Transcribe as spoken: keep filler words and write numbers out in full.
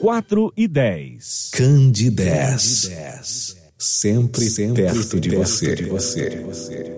quatro e dez. Candidez. Sempre, sempre perto de você. De você.